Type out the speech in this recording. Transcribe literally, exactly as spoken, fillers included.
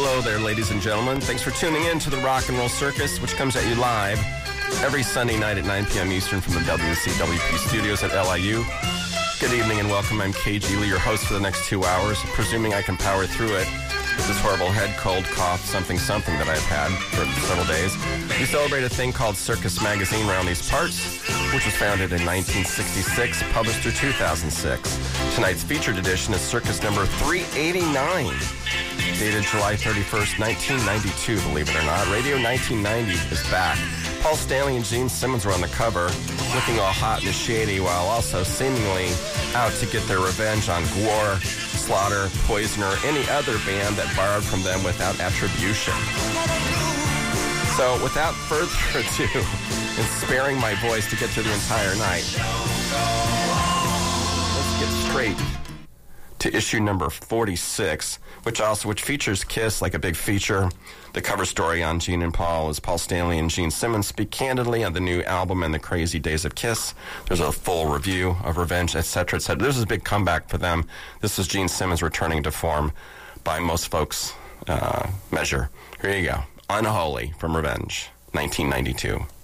Hello there, ladies and gentlemen. Thanks for tuning in to the Rock and Roll Circus, which comes at you live every Sunday night at nine p.m. Eastern from the W C W P studios at L I U. Good evening and welcome. I'm K G Lee, your host for the next two hours, presuming I can power through it with this horrible head cold, cough, something, something that I've had for several days. We celebrate a thing called Circus Magazine around these parts, which was founded in nineteen sixty-six, published through two thousand six. Tonight's featured edition is Circus number three eighty-nine, dated July thirty-first, nineteen ninety-two, believe it or not. Radio nineteen ninety is back. Paul Stanley and Gene Simmons were on the cover, looking all hot and shady, while also seemingly out to get their revenge on Gwar, Slaughter, Poison, or any other band that borrowed from them without attribution. So, without further ado, and sparing my voice to get through the entire night, let's get straight to issue number forty-six, which also which features Kiss like a big feature. The cover story on Gene and Paul is Paul Stanley and Gene Simmons speak candidly on the new album and the crazy days of Kiss. There's a full review of Revenge, et cetera, et cetera. This is a big comeback for them. This is Gene Simmons returning to form by most folks' uh, measure. Here you go. Unholy from Revenge, nineteen ninety-two.